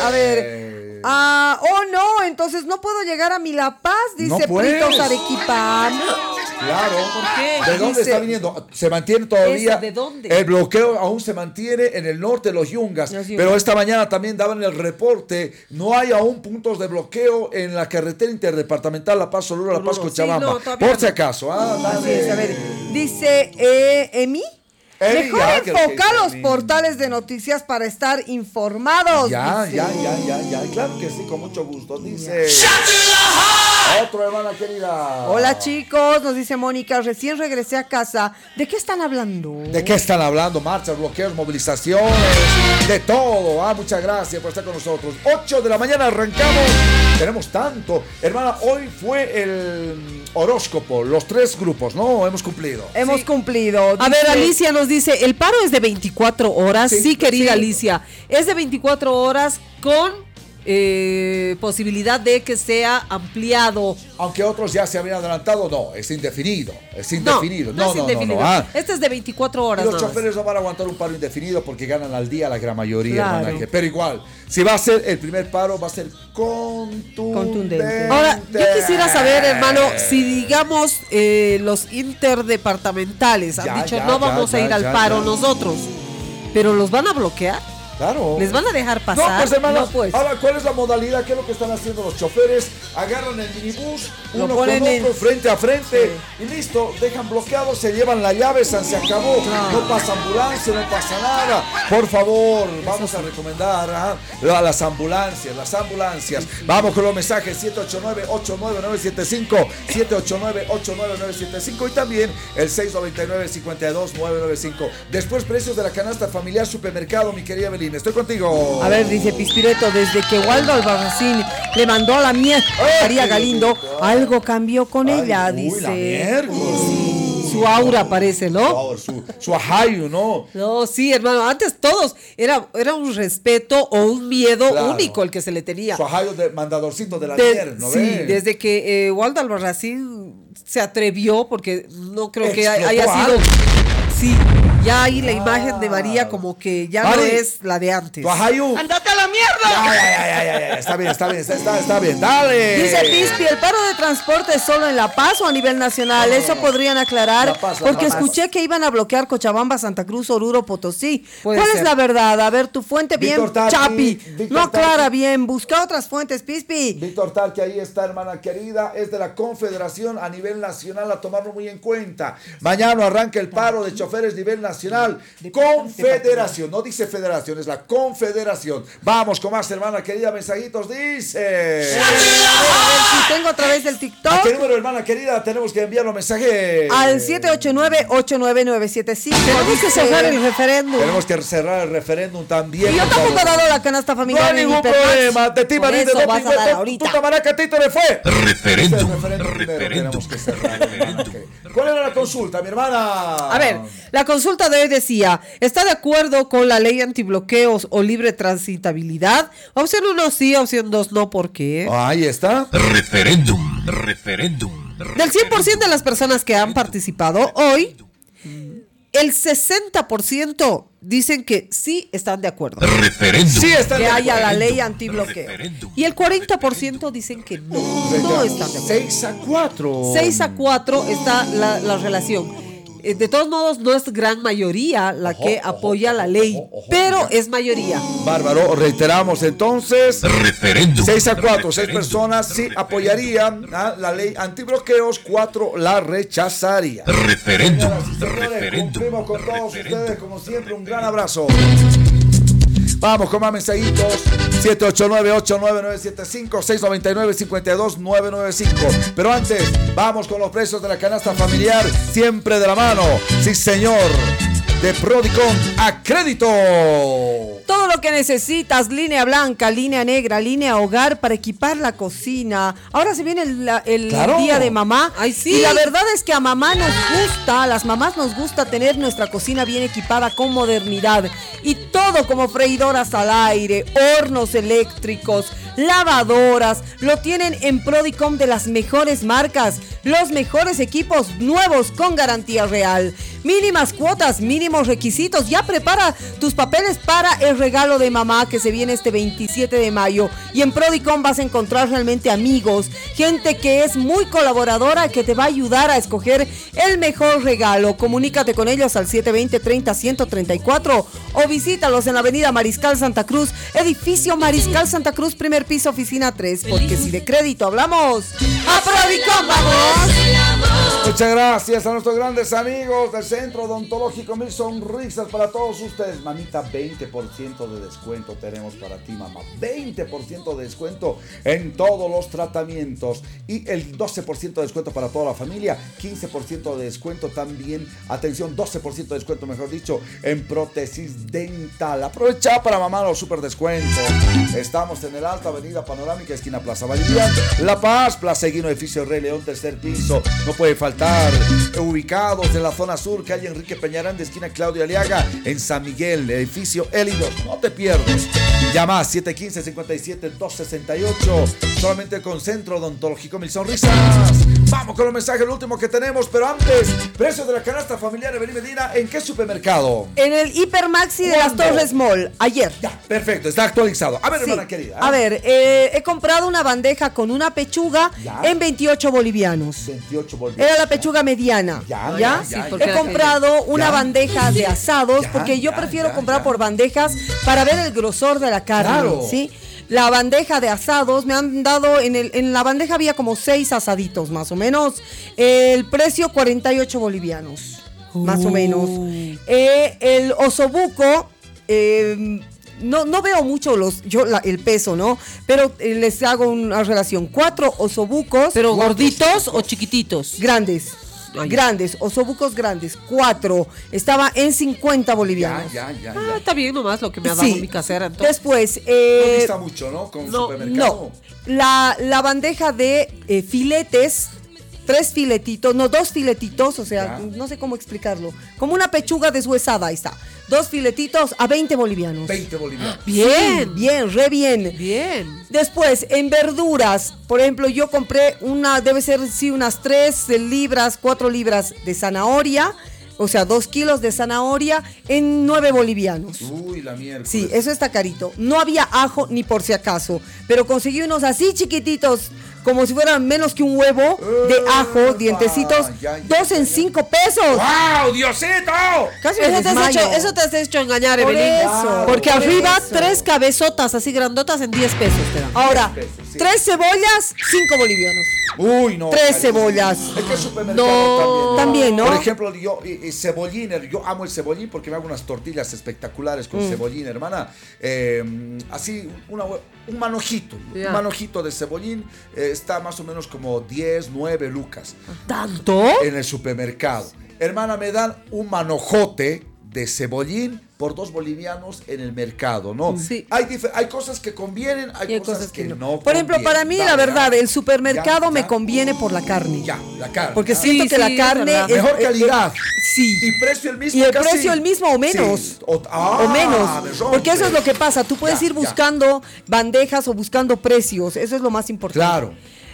A ver. Oh no, entonces no puedo llegar a mi La Paz, dice No Pritos Arequipa. Claro. ¿Por qué? ¿De dónde está viniendo? Se mantiene todavía. ¿De dónde? El bloqueo aún se mantiene en el norte de los Yungas. Pero esta mañana también daban el reporte. No hay aún puntos de bloqueo en la carretera interdepartamental La Paz, Oruro, La Paz, Cochabamba. Sí, no, por si acaso. Así es, a ver. Dice Emi. Mejor enfocar los portales de noticias para estar informados. Ya. Claro que sí, con mucho gusto. Dice. Otro, hermana querida. Hola, chicos, nos dice Mónica. Recién regresé a casa. ¿De qué están hablando? ¿De qué están hablando? Marchas, bloqueos, movilizaciones, de todo. Muchas gracias por estar con nosotros. 8 de la mañana arrancamos. Tenemos tanto. Hermana, hoy fue el horóscopo. Los 3 grupos, ¿no? Hemos cumplido. Hemos cumplido. A ver, Alicia nos dice, el paro es de 24 horas. Sí, querida Alicia. Es de 24 horas con posibilidad de que sea ampliado. Aunque otros ya se habían adelantado, no, es indefinido. Es indefinido. No. Este es de 24 horas. Y los choferes no van a aguantar un paro indefinido porque ganan al día la gran mayoría, hermana. Pero igual, si va a ser el primer paro, va a ser contundente. Ahora, yo quisiera saber, hermano, si digamos los interdepartamentales han dicho no vamos a ir al paro nosotros, pero los van a bloquear. Claro. ¿Les van a dejar pasar? No, pues hermano, no, pues. Ahora, ¿cuál es la modalidad? ¿Qué es lo que están haciendo los choferes? Agarran el minibús, uno con otro, frente a frente, y listo, dejan bloqueado, se llevan la llave, se acabó. No pasa ambulancia, no pasa nada. Por favor, vamos a recomendar a las ambulancias, Vamos con los mensajes, 789-89975, 789-89975 y también el 699-52995. Después, precios de la canasta familiar supermercado, mi querida Belén. Estoy contigo. A ver, dice Pispireto, desde que Waldo Albarracín le mandó a la mierda María Galindo, algo cambió con ella, dice. La mierda. Sí. Su aura parece, ¿no? Su ajayo, ¿no? No, sí, hermano, antes todos era un respeto o un miedo único el que se le tenía. Su ajayo de mandadorcito de la mierda, ¿no? Sí, desde que Waldo Albarracín se atrevió, porque no creo que haya sido... Sí, ya ahí la imagen de María como que ya no es la de antes. ¡Ándate a la mierda! Ya. Está bien, dale. Dice Pispi, ¿el paro de transporte es solo en La Paz o a nivel nacional? Eso podrían aclarar, porque escuché que iban a bloquear Cochabamba, Santa Cruz, Oruro, Potosí. ¿Cuál es la verdad? A ver, tu fuente bien, Chapi. No aclara bien, busca otras fuentes, Pispi. Víctor Tarqui, ahí está, hermana querida, es de la Confederación a nivel nacional, a tomarlo muy en cuenta. Mañana arranca el paro de choferes a nivel nacional. Confederación, no dice federación, es la Confederación. Vamos con más, hermana querida, mensajitos, dice. Si tengo a través del TikTok. ¿A qué número, hermana querida, tenemos que enviar los mensajes? Al 789-89975. Tenemos que cerrar el referéndum. Tenemos que cerrar el referéndum también. Y yo tampoco he dado la canasta familiar. No hay ningún problema. De ti, Marina, eso vas a dar ahorita. Tu tamaraca, Tito le fue. Referéndum. Tenemos que cerrar. ¿Cuál era la consulta, mi hermana? A ver, la consulta de hoy decía, ¿está de acuerdo con la ley antibloqueos o libre transitabilidad? Opción 1 sí, opción 2 no, ¿por qué? Ahí está. Referéndum. Del 100% de las personas que han participado hoy, el 60% dicen que sí están de acuerdo. Referéndum. Sí están que de haya acuerdo. la ley antibloqueo. Y el 40% dicen que no están de acuerdo. 6-4. 6-4 está la relación. De todos modos, no es gran mayoría la que apoya la ley, pero es mayoría. Bárbaro, reiteramos entonces. Referéndum. 6-4, 6 personas sí apoyarían la ley antibloqueos, 4 la rechazarían. Referéndum. Señores, cumplimos con todos ustedes, como siempre, un gran abrazo. Vamos con más mensajitos. 789-89975, 699-52995. Pero antes, vamos con los precios de la canasta familiar, siempre de la mano. Sí, señor. De Prodicom a crédito. Todo lo que necesitas, línea blanca, línea negra, línea hogar para equipar la cocina. Ahora se viene el día de mamá. Ay, sí. Y la verdad es que a mamá nos gusta, a las mamás nos gusta tener nuestra cocina bien equipada con modernidad. Y todo como freidoras al aire, hornos eléctricos, lavadoras. Lo tienen en Prodicom de las mejores marcas. Los mejores equipos nuevos con garantía real. Mínimas cuotas, mínimos requisitos. Ya prepara tus papeles para el regalo regalo de mamá que se viene este 27 de mayo. Y en Prodicom vas a encontrar realmente amigos, gente que es muy colaboradora, que te va a ayudar a escoger el mejor regalo. Comunícate con ellos al 720-30-134 o visítalos en la avenida Mariscal Santa Cruz, edificio Mariscal Santa Cruz, primer piso, oficina 3. Porque si de crédito hablamos, ¡a Prodicom vamos! Muchas gracias a nuestros grandes amigos del Centro Odontológico Mil Sonrisas para todos ustedes. Mamita, 20% de descuento tenemos para ti, mamá. 20% de descuento en todos los tratamientos y el 12% de descuento para toda la familia. 15% de descuento también, atención, 12% de descuento, mejor dicho, en prótesis dental. Aprovecha para mamá los super descuentos. Estamos en el Alta Avenida Panorámica, esquina Plaza Valdivia, La Paz, Plaza Eguino, edificio Rey León, tercer piso. No puede faltar. Ubicados en la zona sur, calle Enrique Peñarán, de esquina Claudio Aliaga, en San Miguel, edificio Élidos. No te pierdes. Llama 715-57-268. Solamente con Centro Odontológico Mil Sonrisas. Vamos con los mensajes, el último que tenemos, pero antes, precios de la canasta familiar Evelyn Medina, ¿en qué supermercado? En el Hipermaxi de las Torres Mall, ayer. Ya, perfecto, está actualizado. A ver, sí, hermana querida. A ver, he comprado una bandeja con una pechuga en 28 bolivianos. 28 bolivianos. Era la pechuga mediana. ¿Ya? Sí, he comprado una bandeja de asados, porque yo prefiero comprar por bandejas para ver el grosor de la carne. Claro. ¿Sí? La bandeja de asados, me han dado, en la bandeja había como 6 asaditos más o menos. El precio 48 bolivianos, más o menos. El osobuco, no veo mucho el peso, ¿no? Pero les hago una relación. 4 osobucos. ¿Pero gorditos o chiquititos? Grandes. Grandes, osobucos grandes, 4. Estaba en 50 bolivianos. Ya. Está bien nomás lo que me ha dado mi casera. Entonces. Después, no dista mucho, ¿no? Con supermercado. No. La bandeja de filetes, 2 filetitos, o sea, no sé cómo explicarlo. Como una pechuga deshuesada, ahí está. 2 filetitos a 20 bolivianos. 20 bolivianos. Bien, re bien. Bien. Después, en verduras, por ejemplo, yo compré debe ser, unas 3 libras, 4 libras de zanahoria. O sea, 2 kilos de zanahoria en 9 bolivianos. Uy, la mierda. Sí, eso está carito. No había ajo ni por si acaso, pero conseguí unos así chiquititos, como si fueran menos que un huevo de ajo, dientecitos, 2 en 5 pesos. ¡Wow, Diosito! Casi eso te has hecho engañar, Evelyn. Porque arriba 3 cabezotas así grandotas en 10 pesos te dan. Ahora, 3 cebollas, 5 bolivianos. Uy, no. 3 cebollas. Es que el supermercado también, ¿no? Por ejemplo, yo, cebollín, yo amo el cebollín porque me hago unas tortillas espectaculares con cebollín, hermana. Así, un manojito. Un manojito de cebollín está más o menos como 10, 9 lucas. ¿Tanto? En el supermercado. Hermana, me dan un manojote de cebollín por 2 bolivianos en el mercado, ¿no? Sí. Hay cosas que convienen, hay cosas que no. Por ejemplo, para mí, la verdad, el supermercado me conviene por la carne. La carne. Porque siento que la carne es mejor calidad. Sí. Y precio el mismo. Y el precio el mismo o menos. Sí. O menos. Porque eso es lo que pasa. Tú puedes ir buscando bandejas o buscando precios. Eso es lo más importante. Claro.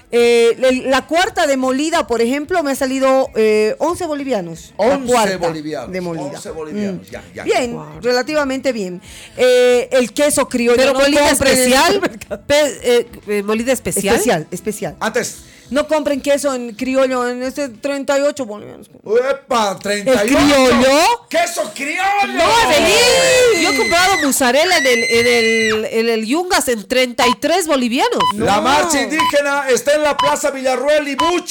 La cuarta de molida, por ejemplo, me ha salido 11 bolivianos. 11 bolivianos. De molida. 11 bolivianos, Bien, wow. Relativamente bien. El queso criollo. Pero molida especial. Molida especial. Especial. Antes. No compren queso en criollo en 38 bolivianos. ¡Epa! ¿38? ¿El criollo? ¡Queso criollo! ¡No, Evelyn! Yo he comprado mozzarella en el Yungas en 33 bolivianos. No. La marcha indígena está en la Plaza Villarruel y Buch.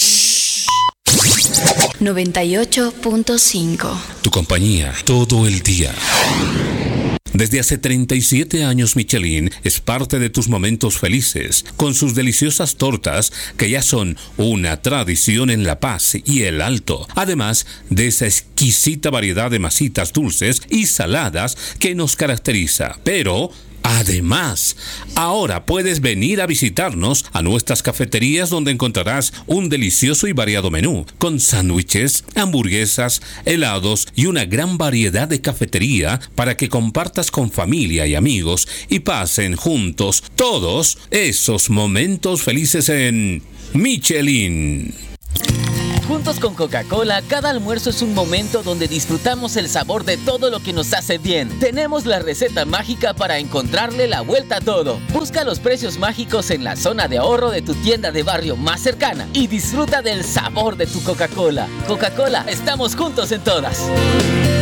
98.5. Tu compañía todo el día. Desde hace 37 años Michelin es parte de tus momentos felices, con sus deliciosas tortas que ya son una tradición en La Paz y El Alto, además de esa exquisita variedad de masitas dulces y saladas que nos caracteriza. Pero además, ahora puedes venir a visitarnos a nuestras cafeterías donde encontrarás un delicioso y variado menú, con sándwiches, hamburguesas, helados y una gran variedad de cafetería para que compartas con familia y amigos y pasen juntos todos esos momentos felices en Michelin. Juntos con Coca-Cola, cada almuerzo es un momento donde disfrutamos el sabor de todo lo que nos hace bien. Tenemos la receta mágica para encontrarle la vuelta a todo. Busca los precios mágicos en la zona de ahorro de tu tienda de barrio más cercana y disfruta del sabor de tu Coca-Cola. Coca-Cola, estamos juntos en todas.